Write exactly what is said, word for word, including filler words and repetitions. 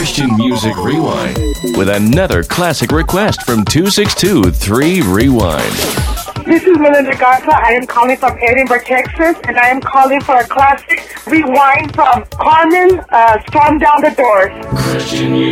Christian Music Rewind with another classic request from two six two, three Rewind. This is Melinda Garza. I am calling from Edinburgh, Texas, and I am calling for a classic rewind from Carmen, uh, Storm Down the Doors. Christian Music.